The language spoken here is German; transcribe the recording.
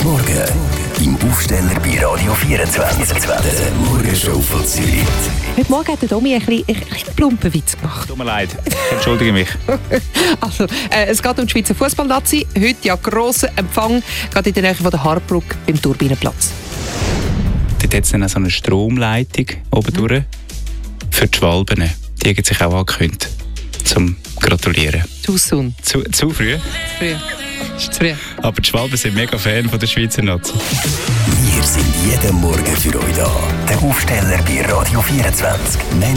Morgen im Aufsteller bei Radio 24. Der Morgenshow von Zürich. Heute Morgen hat der Domi ein bisschen plumpen Witz gemacht. Tut mir leid, entschuldige mich. Also, es geht um die Schweizer Fußballnazi. Heute ja grosser Empfang, gerade in der Nähe von der Harbruck beim Turbinenplatz. Dort hat es dann auch so eine Stromleitung oben durch für die Schwalben. Die haben sich auch angekündigt, zum Gratulieren. Too soon. Zu früh? Früh. Ist zu früh. Aber die Schwalben sind mega Fan von der Schweizer Nazi. Wir sind jeden Morgen für euch da. Der Aufsteller bei Radio 24.